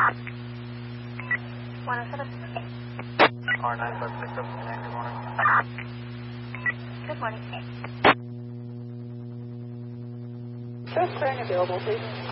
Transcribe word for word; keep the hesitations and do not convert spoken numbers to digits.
one oh seven. R nine five six up. Good morning. Good morning. First train available, please.